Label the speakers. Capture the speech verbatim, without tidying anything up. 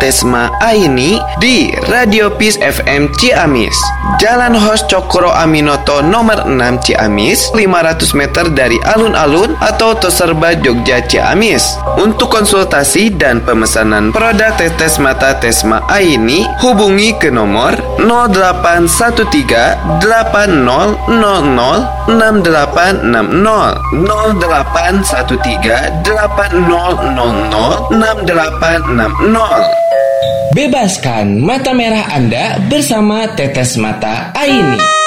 Speaker 1: Tesma Aini di Radio Peace F M Ciamis, Jalan Hos Cokro Aminoto nomor enam Ciamis, lima ratus meter dari alun-alun atau Toserba Jogja Ciamis. Untuk konsultasi dan pemesanan produk tetes mata Tesma Aini, hubungi ke nomor nol delapan satu tiga delapan nol nol nol enam delapan enam nol nol delapan satu tiga delapan nol nol nol enam delapan enam nol.
Speaker 2: Bebaskan mata merah Anda bersama Tetes Mata Aini.